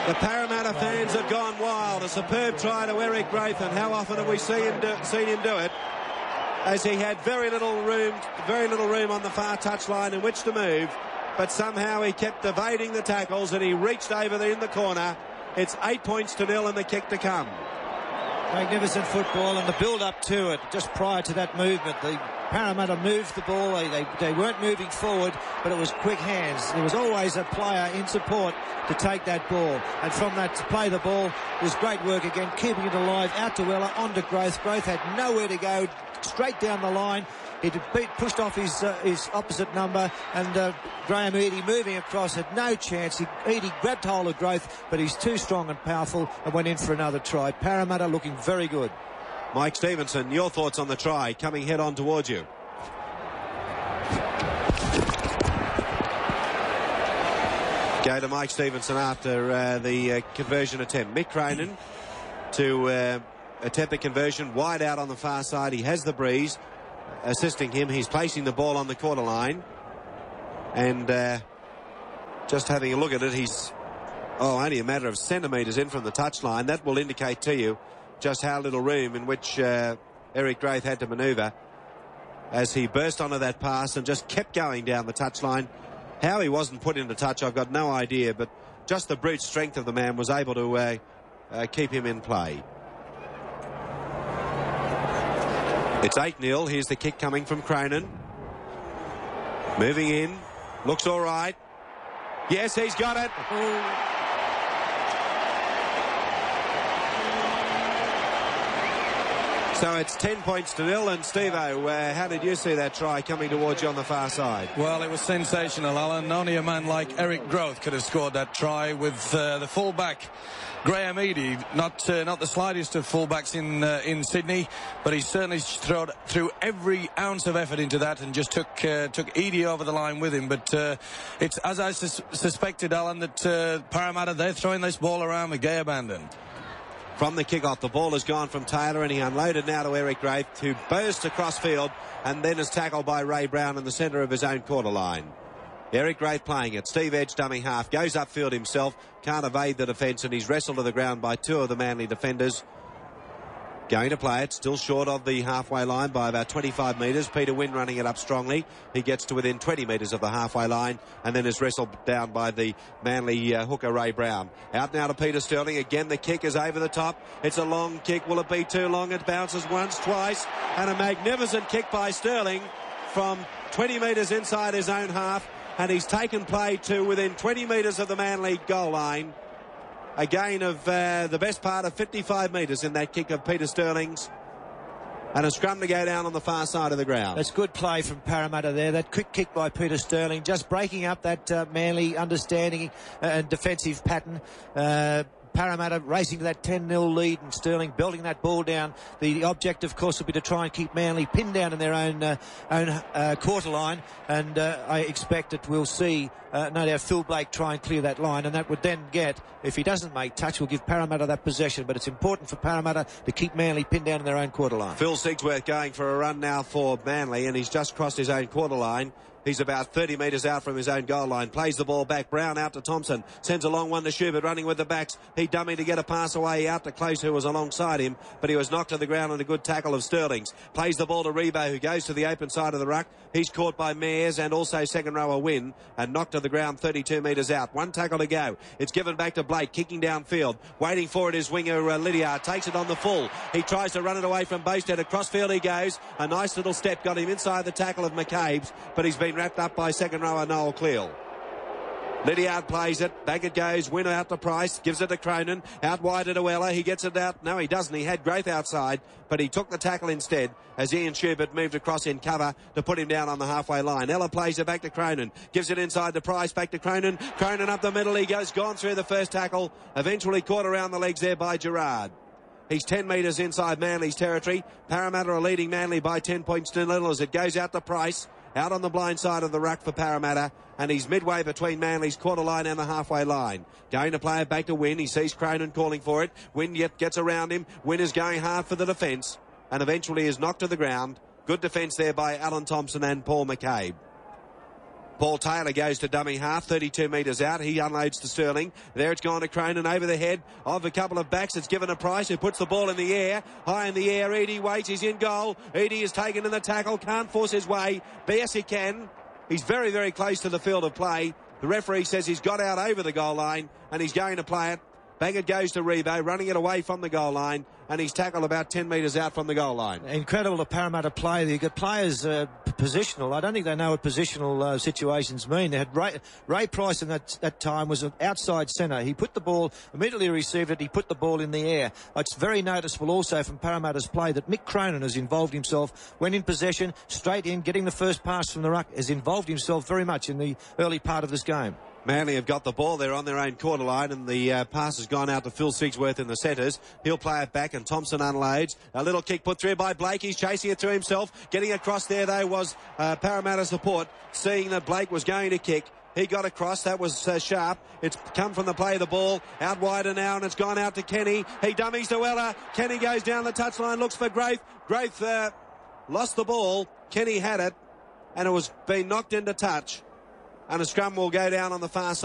The Parramatta fans have gone wild. A superb try to Eric Graith, and how often have we seen him do it? As he had very little room on the far touchline in which to move, but somehow he kept evading the tackles and he reached over in the corner. It's 8 points to 0 and the kick to come. Magnificent football, and the build-up to it just prior to that movement. The Parramatta moved the ball. They weren't moving forward, but it was quick hands. There was always a player in support to take that ball, and from that to play the ball, it was great work again, keeping it alive. Out to Weller, on to Graith. Graith had nowhere to go, straight down the line. He pushed off his opposite number, and Graham Eadie moving across had no chance. Eadie grabbed hold of Graith, but he's too strong and powerful and went in for another try. Parramatta looking very good. Mike Stevenson, your thoughts on the try coming head on towards you? Go to Mike Stevenson after the conversion attempt. Mick Cronin to attempt the conversion wide out on the far side. He has the breeze assisting him. He's placing the ball on the quarter line, and just having a look at it, he's only a matter of centimetres in from the touchline. That will indicate to you just how little room in which Eric Graith had to manoeuvre as he burst onto that pass and just kept going down the touchline. How he wasn't put into touch, I've got no idea, but just the brute strength of the man was able to keep him in play. It's 8-0. Here's the kick coming from Cronin. Moving in. Looks all right. Yes, he's got it. So it's 10 points to 0. And Steve-O, how did you see that try coming towards you on the far side? Well, it was sensational, Alan. Only a man like Eric Graith could have scored that try with the fullback, Graham Eadie. Not the slightest of fullbacks in Sydney, but he certainly threw every ounce of effort into that and just took Eadie over the line with him. But it's as I suspected, Alan, that Parramatta, they're throwing this ball around with gay abandon. From the kick-off, the ball has gone from Taylor, and he unloaded now to Eric Graith, who burst across field and then is tackled by Ray Brown in the centre of his own quarter line. Eric Graith playing it. Steve Edge dummy half, goes upfield himself, can't evade the defence, and he's wrestled to the ground by two of the Manly defenders. Going to play it, still short of the halfway line by about 25 metres. Peter Wynn running it up strongly. He gets to within 20 metres of the halfway line and then is wrestled down by the Manly hooker Ray Brown. Out now to Peter Sterling. Again, the kick is over the top. It's a long kick. Will it be too long? It bounces once, twice, and a magnificent kick by Sterling from 20 metres inside his own half, and he's taken play to within 20 metres of the Manly goal line. A gain of the best part of 55 metres in that kick of Peter Sterling's. And a scrum to go down on the far side of the ground. That's good play from Parramatta there. That quick kick by Peter Sterling, just breaking up that Manly understanding and defensive pattern. Parramatta racing to that 10-0 lead, and Sterling belting that ball down. The objective, of course, will be to try and keep Manly pinned down in their own quarter line, and I expect that we'll see no doubt Phil Blake try and clear that line, and that would then get, if he doesn't make touch, will give Parramatta that possession. But it's important for Parramatta to keep Manly pinned down in their own quarter line. Phil Sigsworth going for a run now for Manly, and he's just crossed his own quarter line. He's about 30 metres out from his own goal line. Plays the ball back. Brown out to Thompson. Sends a long one to Schubert, running with the backs. He dummied to get a pass away out to Close, who was alongside him, but he was knocked to the ground on a good tackle of Sterling's. Plays the ball to Rebo, who goes to the open side of the ruck. He's caught by Mayers and also second rower Wynn, and knocked to the ground 32 metres out. One tackle to go. It's given back to Blake, kicking downfield. Waiting for it is winger Lydiard. Takes it on the full. He tries to run it away from Boasted. Across field he goes. A nice little step got him inside the tackle of McCabe's, but he's been wrapped up by second rower Noel Cleal. Lydiard plays it. Back it goes. Win out to Price. Gives it to Cronin. Out wide to Weller. He gets it out. No, he doesn't. He had Graith outside, but he took the tackle instead as Ian Schubert moved across in cover to put him down on the halfway line. Ella plays it back to Cronin. Gives it inside to Price. Back to Cronin. Cronin up the middle. He goes. Gone through the first tackle. Eventually caught around the legs there by Gerard. He's 10 metres inside Manly's territory. Parramatta are leading Manly by 10 points to 0 as it goes out to Price. Out on the blind side of the ruck for Parramatta, and he's midway between Manly's quarter line and the halfway line. Going to play it back to Wynn. He sees Cronin calling for it. Wynn gets around him. Wynn is going hard for the defence and eventually is knocked to the ground. Good defence there by Alan Thompson and Paul McCabe. Paul Taylor goes to dummy half, 32 metres out. He unloads to Sterling. There it's gone to Cronin over the head of a couple of backs. It's given to Price, who puts the ball in the air. High in the air, Eadie waits. He's in goal. Eadie is taken in the tackle. Can't force his way. Yes, he can. He's very, very close to the field of play. The referee says he's got out over the goal line and he's going to play it. Back it goes to Rebo, running it away from the goal line, and he's tackled about 10 metres out from the goal line. Incredible to Parramatta play. You get players positional. I don't think they know what positional situations mean. They had Ray Price in that time was an outside centre. He put the ball, immediately received it, he put the ball in the air. It's very noticeable also from Parramatta's play that Mick Cronin has involved himself when in possession, straight in, getting the first pass from the ruck, has involved himself very much in the early part of this game. Manly have got the ball. They're on their own quarter line, and the pass has gone out to Phil Sigsworth in the centres. He'll play it back, and Thompson unloads. A little kick put through by Blake. He's chasing it to himself. Getting across there, though, was Parramatta support, seeing that Blake was going to kick. He got across. That was sharp. It's come from the play of the ball. Out wider now, and it's gone out to Kenny. He dummies to Weller. Kenny goes down the touchline, looks for Graith. Graith lost the ball. Kenny had it, and it was being knocked into touch. And a scrum will go down on the far side.